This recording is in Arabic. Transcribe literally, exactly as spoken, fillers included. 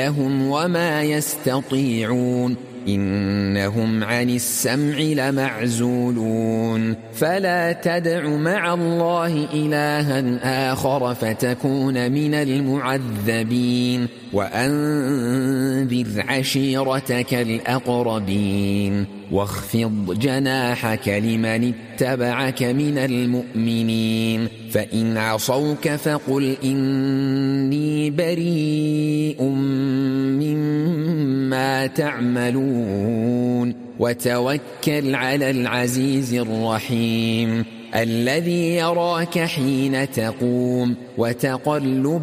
لهم وما يستطيعون إنهم عن السمع لمعزولون فلا تدع مع الله إلها آخر فتكون من المعذبين وأنذر عشيرتك الأقربين واخفض جناحك لمن اتبعك من المؤمنين فإن عصوك فقل إني بريء مما تعملون وتوكل على العزيز الرحيم الذي يراك حين تقوم وتقلب